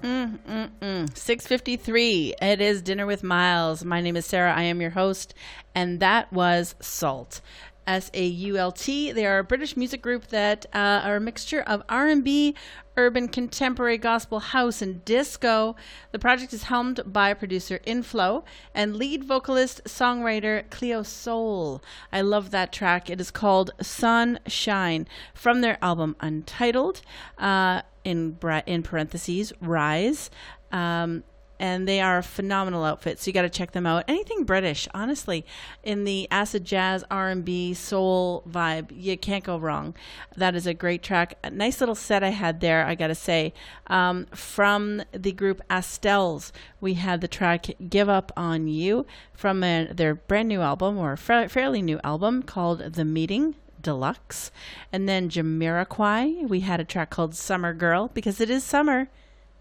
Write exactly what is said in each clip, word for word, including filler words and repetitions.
Mm, mm, mm. six fifty-three. It is Dinner with Miles. My name is Sarah. I am your host. And that was SAULT. S A U L T. They are a British music group that uh, are a mixture of R and B, urban contemporary gospel house, and disco. The project is helmed by producer Inflow and lead vocalist songwriter Cleo Soul. I love that track. It is called Sunshine from their album Untitled, uh, in bra- in parentheses, Rise. Um, And they are a phenomenal outfit, so you got to check them out. Anything British, honestly, in the acid jazz, R and B, soul vibe, you can't go wrong. That is a great track. A nice little set I had there, I got to say. Um, from the group Astels, we had the track Give Up On You from a, their brand new album, or fa- fairly new album, called The Meeting Deluxe. And then Jamiroquai, we had a track called Summer Girl, because it is summer,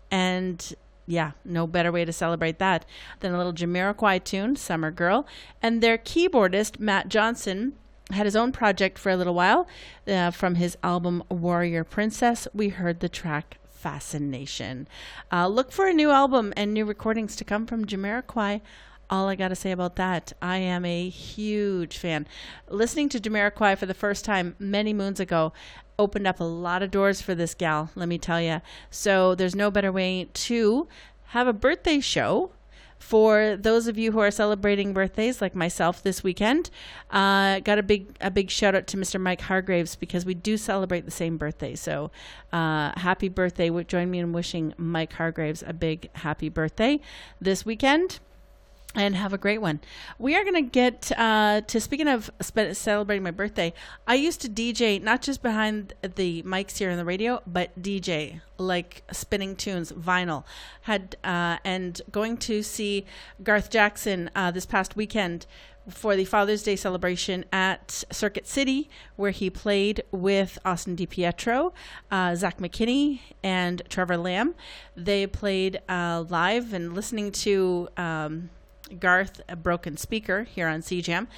and yeah, no better way to celebrate that than a little Jamiroquai tune, Summer Girl. And their keyboardist, Matt Johnson, had his own project for a little while. Uh, from his album Warrior Princess, we heard the track Fascination. Uh, look for a new album and new recordings to come from Jamiroquai. All I got to say about that, I am a huge fan. Listening to Jamiroquai for the first time many moons ago opened up a lot of doors for this gal, let me tell you. So there's no better way to have a birthday show for those of you who are celebrating birthdays like myself this weekend. Uh, got a big a big shout out to Mister Mike Hargraves, because we do celebrate the same birthday. So uh, happy birthday. Join me in wishing Mike Hargraves a big happy birthday this weekend. And have a great one. We are going to get uh, to, speaking of spe- celebrating my birthday, I used to D J, not just behind the mics here on the radio, but D J, like spinning tunes, vinyl. Had uh, And going to see Garth Jackson uh, this past weekend for the Father's Day celebration at Circuit City, where he played with Austin DiPietro, uh, Zach McKinney, and Trevor Lamb. They played uh, live, and listening to Um, Garth, a broken speaker here on C Jam,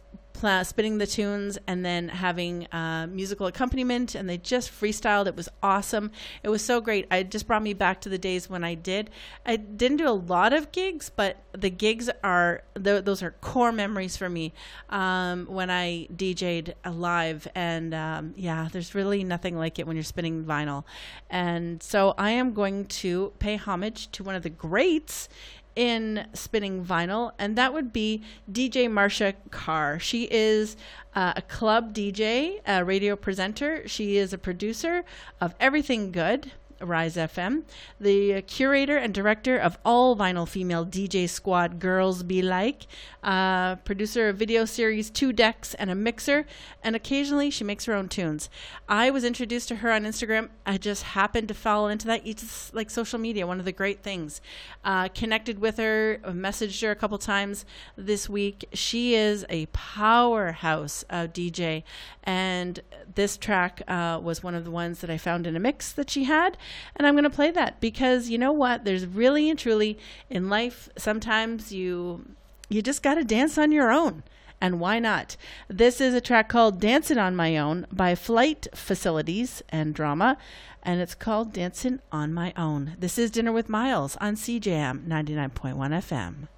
pl- spinning the tunes and then having uh, musical accompaniment, and they just freestyled. It was awesome. It was so great. It just brought me back to the days when I did. I didn't do a lot of gigs, but the gigs are, th- those are core memories for me um, when I D J'd live. And um, yeah, there's really nothing like it when you're spinning vinyl. And so I am going to pay homage to one of the greats in spinning vinyl, and that would be D J Marsha Carr. She is uh, a club D J, a radio presenter. She is a producer of Everything Good, Rise F M, the curator and director of all vinyl female D J squad Girls Be Like, uh, producer of video series Two Decks and a Mixer, and occasionally she makes her own tunes. I was introduced to her on Instagram. I just happened to fall into that. It's just like social media, one of the great things. Uh, connected with her, messaged her a couple times this week. She is a powerhouse uh, D J, and this track uh, was one of the ones that I found in a mix that she had. And I'm going to play that because you know what? There's really and truly in life, sometimes you you just got to dance on your own. And why not? This is a track called Dancing on My Own by Flight Facilities and Drama. And it's called Dancing on My Own. This is Dinner with Miles on C J M ninety-nine point one F M.